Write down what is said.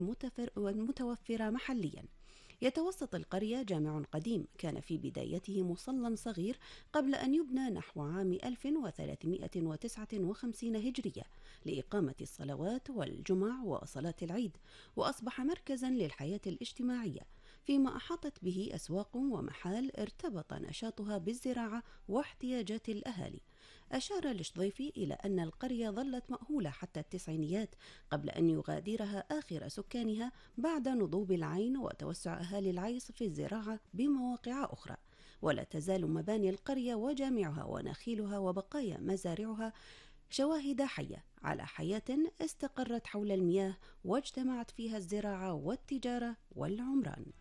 متوفرة محليا. يتوسط القرية جامع قديم كان في بدايته مصلى صغير قبل أن يبنى نحو عام 1359 هجرية لإقامة الصلوات والجمع وصلاة العيد، وأصبح مركزا للحياة الاجتماعية، فيما أحاطت به أسواق ومحال ارتبط نشاطها بالزراعة واحتياجات الأهالي. أشار الشظيفي إلى أن القرية ظلت مأهولة حتى التسعينيات قبل أن يغادرها آخر سكانها بعد نضوب العين وتوسع أهالي العيص في الزراعة بمواقع أخرى، ولا تزال مباني القرية وجامعها ونخيلها وبقايا مزارعها شواهد حية على حياة استقرت حول المياه واجتمعت فيها الزراعة والتجارة والعمران.